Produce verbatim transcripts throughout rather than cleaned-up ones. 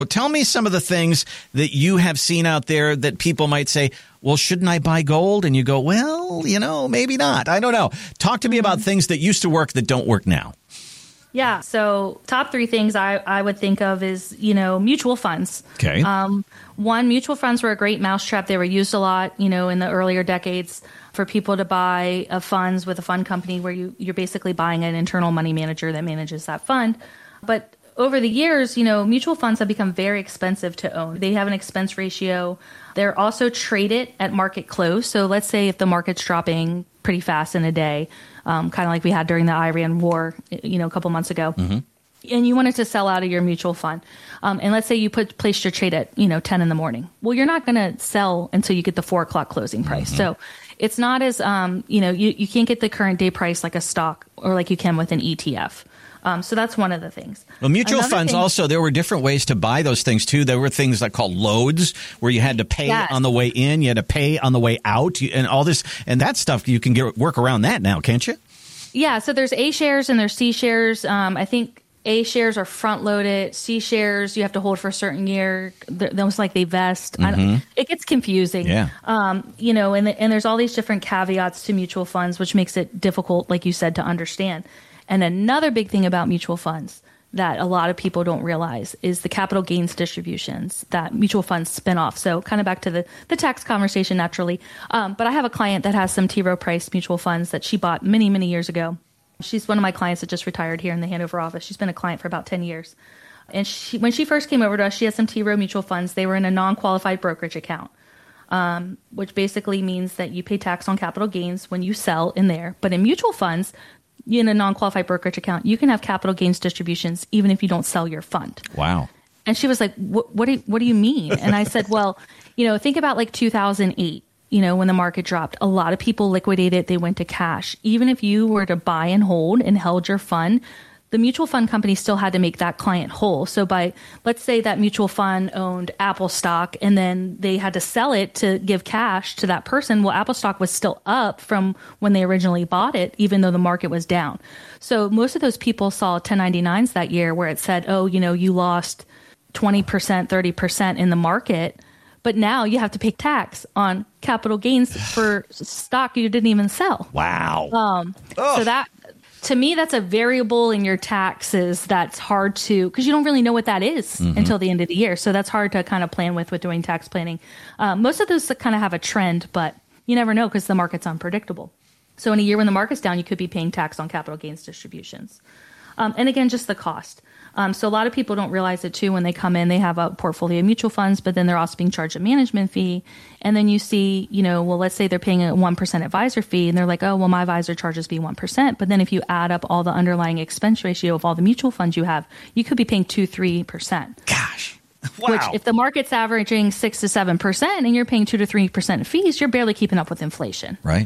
Well, tell me some of the things that you have seen out there that people might say, well, shouldn't I buy gold? And you go, well, you know, maybe not. I don't know. Talk to me about things that used to work that don't work now. Yeah. So top three things I, I would think of is, you know, mutual funds. Okay. Um, one, mutual funds were a great mousetrap. They were used a lot, you know, in the earlier decades for people to buy uh, funds with a fund company where you, you're basically buying an internal money manager that manages that fund. But over the years, you know, mutual funds have become very expensive to own. They have an expense ratio. They're also traded at market close. So let's say if the market's dropping pretty fast in a day, um, kind of like we had during the Iran war, you know, a couple months ago, mm-hmm. and you wanted to sell out of your mutual fund. Um, and let's say you put placed your trade at, you know, ten in the morning. Well, you're not going to sell until you get the four o'clock closing price. Mm-hmm. So it's not as, um, you know, you, you can't get the current day price like a stock or like you can with an E T F. Um, so that's one of the things. Well, mutual Another funds thing, also, there were different ways to buy those things, too. There were things that called loads where you had to pay yes. on the way in, you had to pay on the way out, and all this. And that stuff, you can get work around that now, can't you? Yeah. So there's A shares and there's C shares. Um, I think A shares are front loaded. C shares you have to hold for a certain year. They're almost like they vest. Mm-hmm. I don't, it gets confusing. Yeah. Um, you know, and, and there's all these different caveats to mutual funds, which makes it difficult, like you said, to understand. And another big thing about mutual funds that a lot of people don't realize is the capital gains distributions that mutual funds spin off. So kind of back to the, the tax conversation naturally. Um, but I have a client that has some T. Rowe Price mutual funds that she bought many, many years ago. She's one of my clients that just retired here in the Hanover office. She's been a client for about ten years. And she, when she first came over to us, she had some T. Rowe mutual funds. They were in a non-qualified brokerage account, um, which basically means that you pay tax on capital gains when you sell in there. But in mutual funds, in a non-qualified brokerage account, you can have capital gains distributions even if you don't sell your fund. Wow. And she was like, what, what, do, you, what do you mean? And I said, well, you know, think about like two thousand eight, you know, when the market dropped. A lot of people liquidated. They went to cash. Even if you were to buy and hold and held your fund, the mutual fund company still had to make that client whole. So by, let's say that mutual fund owned Apple stock and then they had to sell it to give cash to that person. Well, Apple stock was still up from when they originally bought it, even though the market was down. So most of those people saw ten ninety-nines that year where it said, oh, you know, you lost twenty percent, thirty percent in the market, but now you have to pay tax on capital gains for stock you didn't even sell. Wow. Um, so that, to me, that's a variable in your taxes that's hard to, because you don't really know what that is mm-hmm. until the end of the year. So that's hard to kind of plan with with doing tax planning. Uh, most of those kind of have a trend, but you never know because the market's unpredictable. So in a year when the market's down, you could be paying tax on capital gains distributions. Um, and again, just the cost. Um, so a lot of people don't realize it too when they come in. They have a portfolio of mutual funds, but then they're also being charged a management fee. And then you see, you know, well, let's say they're paying a one percent advisor fee, and they're like, oh, well, my advisor charges me one percent. But then if you add up all the underlying expense ratio of all the mutual funds you have, you could be paying two, three percent. Gosh. Wow. Which, if the market's averaging six to seven percent and you're paying two to three percent of fees, you're barely keeping up with inflation. Right.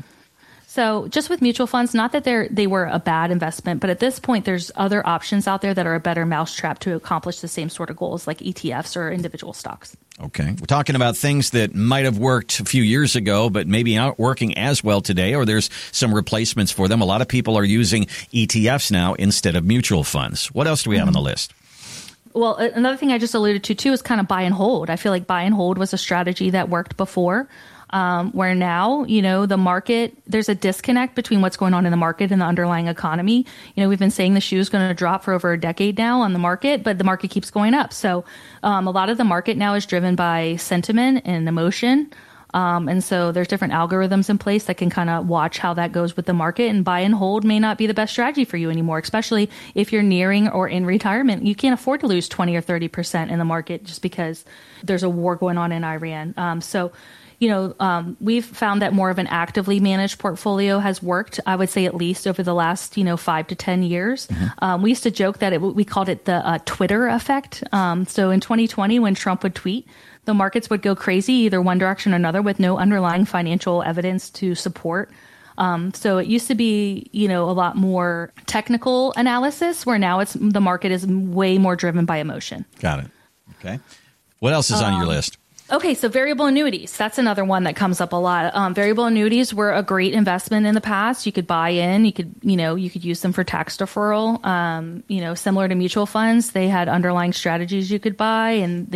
So just with mutual funds, not that they're they were a bad investment, but at this point, there's other options out there that are a better mousetrap to accomplish the same sort of goals, like E T Fs or individual stocks. Okay. We're talking about things that might have worked a few years ago, but maybe aren't working as well today, or there's some replacements for them. A lot of people are using E T Fs now instead of mutual funds. What else do we have mm-hmm. on the list? Well, another thing I just alluded to, too, is kind of buy and hold. I feel like buy and hold was a strategy that worked before. Um, where now, you know, the market, there's a disconnect between what's going on in the market and the underlying economy. You know, we've been saying the shoe is going to drop for over a decade now on the market, but the market keeps going up. So um, a lot of the market now is driven by sentiment and emotion. Um, and so there's different algorithms in place that can kind of watch how that goes with the market, and buy and hold may not be the best strategy for you anymore, especially if you're nearing or in retirement. You can't afford to lose twenty or thirty percent in the market just because there's a war going on in Iran. Um, so You know, um, we've found that more of an actively managed portfolio has worked, I would say at least over the last, you know, five to ten years. Mm-hmm. Um, we used to joke that it, we called it the uh, Twitter effect. Um, so in twenty twenty, when Trump would tweet, the markets would go crazy, either one direction or another, with no underlying financial evidence to support. Um, so it used to be, you know, a lot more technical analysis, where now it's the market is way more driven by emotion. Got it. Okay. What else is on um, your list? Okay, so variable annuities, that's another one that comes up a lot. Um, variable annuities were a great investment in the past. You could buy in, you could, you know, you could use them for tax deferral. Um, you know, similar to mutual funds, they had underlying strategies you could buy, and